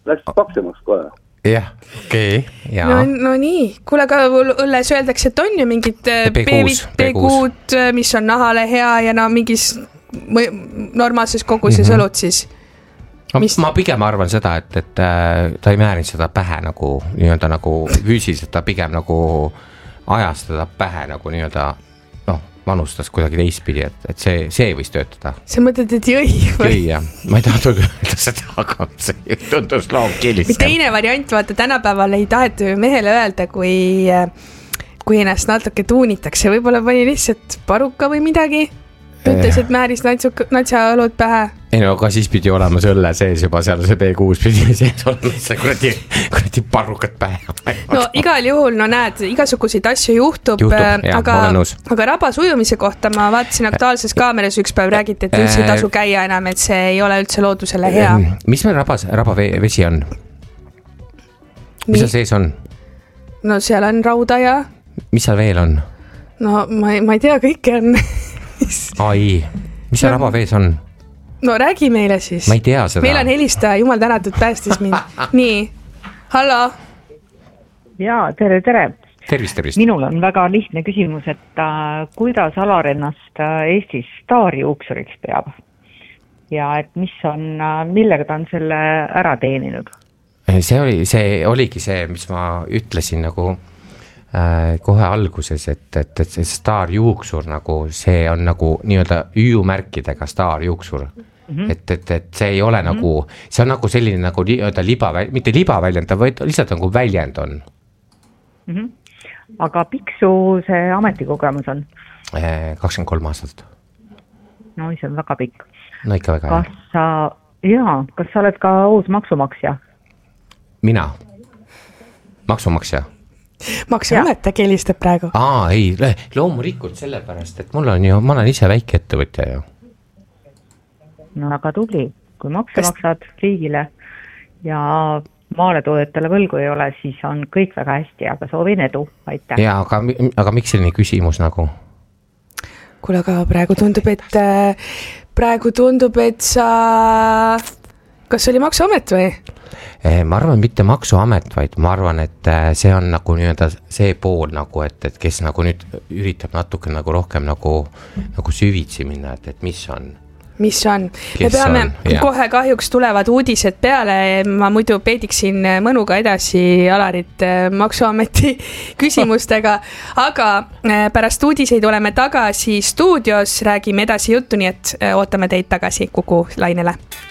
läks paksemaks kohe. Jah, okei. No nii, kuule, aga õlles öeldakse, et on ju mingid B-kuud, mis on nahale hea ja mingis normaalses koguses õlut siis. Ma pigem arvan seda, et ta ei määrinud seda pähe nagu nii-öelda nagu füüsiliselt, ta pigem nagu ajas teda pähe nagu nii-öelda manustas kuidagi teistpidi, et see võis töötada. Sa mõtled, et jõi või? Jõi, jah. Ma ei tahtnud öelda seda, aga see tundus loomkilisem. Teine variant, vaata, tänapäeval ei taheta mehele öelda, kui ennast natuke tuunitakse. Võib-olla pani lihtsalt paruka või midagi. Ütles, et määris natsa õlud pähe. Ei no, aga siis pidi olema see õlle sees juba seal see B6 pidi sees olema see kuradi parrukat pähe. No igal juhul, näed, igasuguseid asju juhtub aga rabas ujumise kohta ma vaatasin Aktuaalses Kaameras üks päev räägiti, et üldse ei tasu käia enam, et see ei ole üldse loodusele hea. Mis meil rabavesi on? Mis seal sees on? No seal on rauda ja... Mis seal veel on? No ma ei tea, kõike on... Ai, mis see rabavees on? No räägi meile siis. Ma ei tea seda. Meil on helistaja, jumal tänatud, päästis mind. Nii, hallo. Jaa, tere. Tervist. Minul on väga lihtne küsimus, et kuidas Alar ennast Eestis staarjuuksuriks peab? Ja et millega ta on selle ära teeninud? See oligi see, mis ma ütlesin nagu... kohe alguses, et see staarjuuksur nagu see on nagu nii-öelda üümärkidega staarjuuksur. Et see ei ole nagu, see on nagu selline nagu nii-öelda mitte libaväljend, vaid lihtsalt nagu väljend on. Aga piksu see ametikogemus on? 23 aastat. No see on väga pikk. No ikka väga. Kas sa oled ka uus maksumaksja? Mina? Maksumaksja? Maksuamet keelistab praegu. Ei, loomulikult sellepärast, et ma olen ise väike ettevõtja ju. No aga tubli, kui makse maksad riigile ja maaletoodetele võlgu ei ole, siis on kõik väga hästi, aga soovin edu, aitäh. Ja, aga miks selline küsimus nagu? Kuule, aga praegu tundub, et sa... Kas oli Maksuamet või? Ma arvan, mitte Maksuamet, vaid ma arvan, et see on nagu nii-öelda see pool nagu, et kes nagu nüüd üritab natuke nagu rohkem nagu süvitsi minna, et mis on. Mis on. Me peame kohe kahjuks tulevad uudised peale, ma muidu peediksin mõnuga edasi Alarit Maksuameti küsimustega, aga pärast uudiseid oleme tagasi stuudios, räägime edasi juttu, nii et ootame teid tagasi Kuku lainele.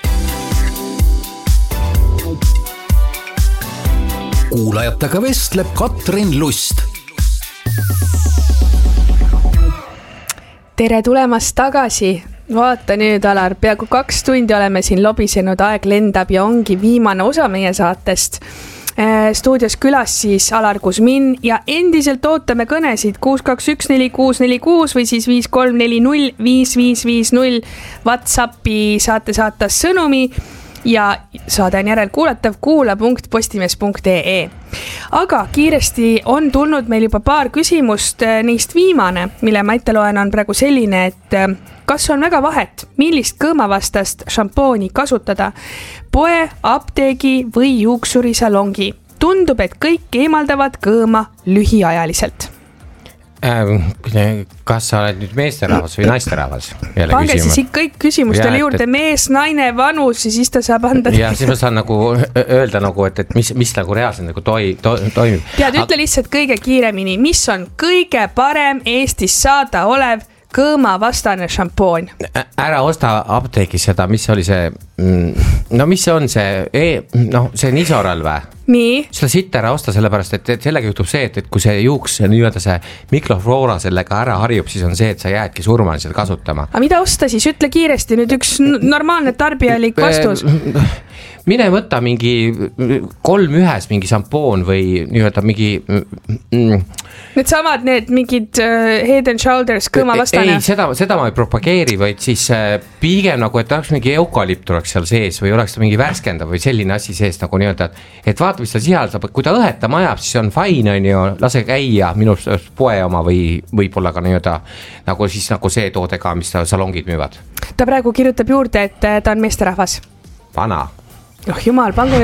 Kuulajatega vestleb Katrin Lust. Tere tulemast tagasi. Vaata nüüd, Alar, peaaegu 2 tundi oleme siin lobisenud, aeg lendab ja ongi viimane osa meie saatest. Stuudios külas siis Alar Kusmin ja endiselt ootame kõnesid 6214646 või siis 53405550 WhatsAppi saate saata sõnumi ja saade on järelkuulatav kuula.postimees.ee. Aga kiiresti on tulnud meil juba paar küsimust, neist viimane, mille ma ette loen, on praegu selline, et kas on väga vahet, millist kõõmavastast šampooni kasutada, poe, apteegi või juuksurisalongi? Tundub, et kõik eemaldavad kõõma lühiajaliselt. Kas sa oled nüüd meesterahvas või naisterahvas? Pange siis kõik küsimustele juurde, mees, naine, vanus ja siis ta saab anda. Ja siis ma saan nagu öelda, nagu, et mis nagu reaalselt nagu toimib. Tead, ütle lihtsalt kõige kiiremini, mis on kõige parem Eestis saada olev kõõma vastane šampoon? Ära osta apteegis seda, mis oli see, mis on see, see Nisoral või? Nii? Seda siit ära osta sellepärast, et sellega juhtub see, et kui see juuks nii-öelda see mikrofloora sellega ära harjub, siis on see, et sa jäädki surmani seda kasutama. Aga mida osta siis? Ütle kiiresti nüüd üks normaalne tarbijalik vastus. Mine võtta mingi 3-1 mingi šampoon või nii-öelda mingi... Need samad, mingid Head and Shoulders kõõma vastane? Ei, seda ma ei propageeri, vaid siis pigem nagu, et oleks mingi eukalüpt oleks seal sees või oleks mingi värskendav või selline asi sees nagu nii-öelda, et vaata, mis ta sihaldab, kui ta õhetama ajab, siis on fine, on ju, lase käia minu poe oma või võib-olla ka nii-öelda nagu siis nagu see toode ka, mis salongid müüvad. Ta praegu kirjutab juurde, et ta on meesterahvas. Vana. Jumal, pange